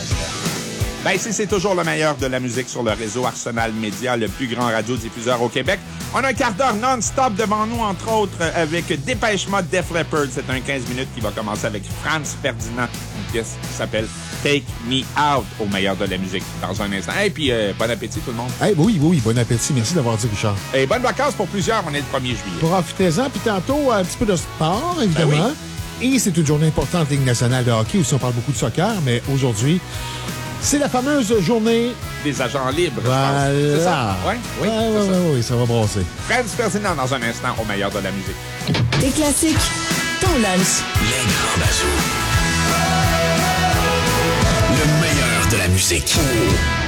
Ben ici, c'est toujours le meilleur de la musique sur le réseau Arsenal Média, le plus grand radiodiffuseur au Québec. On a un quart d'heure non-stop devant nous, entre autres, avec Dépêche Mode, Def Leppard. C'est un 15 minutes qui va commencer avec Franz Ferdinand, une pièce qui s'appelle Take Me Out, au meilleur de la musique, dans un instant. Et puis, bon appétit tout le monde. Hey, oui, bon appétit. Merci d'avoir dit, Richard. Et bonnes vacances pour plusieurs. On est le 1er juillet. Profitez-en, puis tantôt, un petit peu de sport, évidemment. Ben oui. Et c'est une journée importante, Ligue nationale de hockey, aussi on parle beaucoup de soccer, mais aujourd'hui, c'est la fameuse journée des agents libres, voilà. je pense. C'est ça? Ouais? Oui, oui, ça va brasser. Franz Ferdinand dans un instant au meilleur de la musique. Des classiques, ton lunch. Les grands bazous. Le meilleur de la musique.